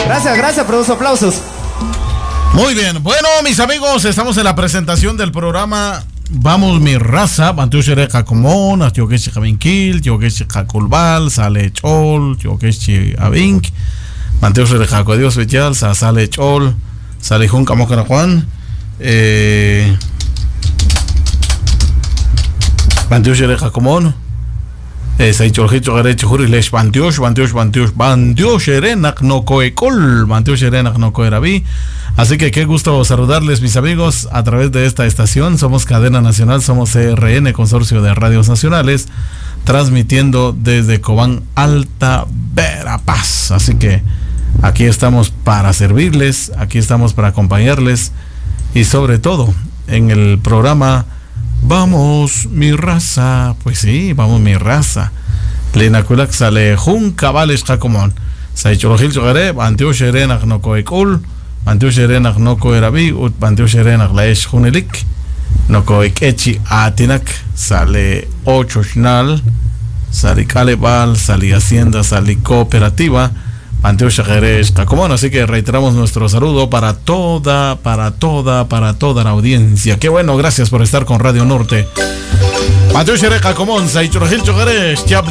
Gracias por los aplausos. Muy bien, bueno, mis amigos, estamos en la presentación del programa Vamos mi raza, Bantushere Jacomón, Yogeshi Javinkil, Yogeshi Jaculbal, Sale Chol, Yogeshi Avink, Bantushere Jacodios Vitial, Sale Chol, Sale Jun Camocana Juan, Bantushere Jacomón, Saichorjicho Garecho Jurilesh Bantioshere Naknokoekol, Bantioshere Naknokoerabi. Así que qué gusto saludarles, mis amigos, a través de esta estación. Somos Cadena Nacional, somos CRN, Consorcio de Radios Nacionales, transmitiendo desde Cobán, Alta Verapaz. Así que aquí estamos para servirles, aquí estamos para acompañarles y sobre todo en el programa Vamos mi raza. Pues sí, vamos mi raza. Linakulak sale Jun Cabales Jacomón. Saichorojil Chogare, Antio Sherenach no Koekul. Bantiu Sherenach no Koerabi, Bantiu Sherenach Laesh Junelik, no Koekechi Atinak, sale 8 Shnal, sale Calebal, sale Hacienda, sale Cooperativa, Bantiu Sheresh Cacomón. Así que reiteramos nuestro saludo para toda la audiencia. Qué bueno, gracias por estar con Radio Norte. Bantiu Sheresh Cacomón, Saichorojil Chogaresh,